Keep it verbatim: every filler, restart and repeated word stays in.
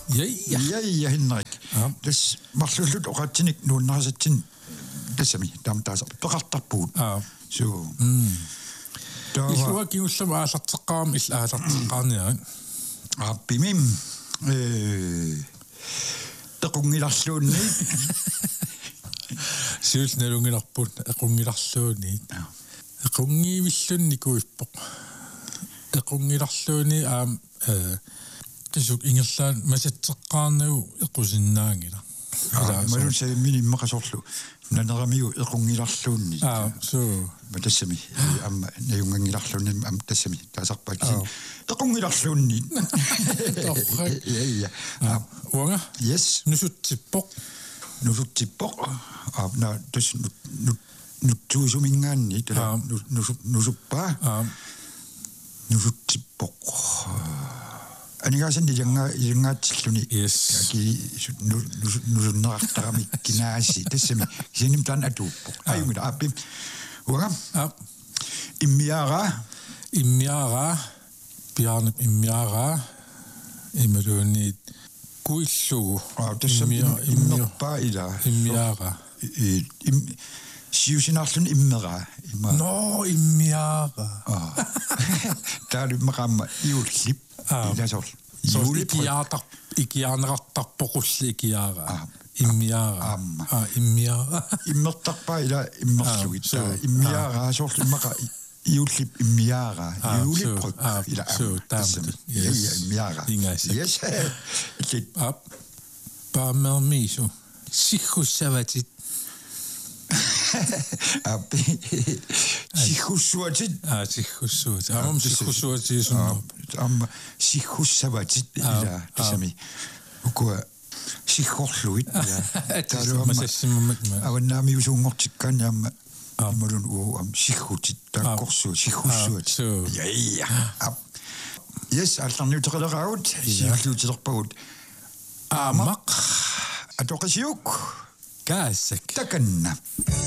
Ja, ja. Ja, ja, Henrik. Ja. Das marlulut oqatinik nuunnarisatsin tassami taam taasa toqartarpuut. Ja. So. Mm. Taava Isuakiullama aallarteqqaam illa aallarteqqaarniarat. Appimim э тақунгиларлуунни Siulnalungilarput aqungilarluuni. Aqungiivillunni kuippoq. Aqungilarluuni aam э qisuk ingerlaan masatteqqaarnagu equsinnaangila. малун се миниммақасорлу нанерамиу эқунгиларлуунни Аа so тассами амма наюнгангиларлуунни ам тассами таасарпаак эқунгиларлуунни я я уанга yes нусутсиппоq нусутсиппоq аапна тас нут нутсуусумингаанни тала нусуп нусуппаа аа нусутсиппоq анигаасанни janга jangaatиллуни yes ки нусуннеартарами кинааси тассами синим таан атууппоq аюнгила ааппи уага аа иммиара иммиара пиарнеп иммиара ималуунниит куиллугу аа тассами иммерпаа ила иммиара им сиусинаарлун иммера имма но иммиара аа таалуммақаама иуллип иласор иулипиаатар икиаанеқартарпоқулли икиара иммиара аа иммиара иммертарпаа ила иммерлугит иммиара соорлу иммақа иуллип иммиара иулипрuk ила таамми я я иммиара yes ит ап памермису сихуссаватит аппи сихуссуатит аа сихуссуат аам сихуссуатит сунно амма сихуссаватит ила тасами ukua сихорлуит ила таалуамма аваннаами усуунгортиккаани амма амалун уу ам сиххутит тааккорсуу сихуссуат я я ап yes алларниутерилераавут сихлуутилерпагут аамақ атоқисиук каассак таканна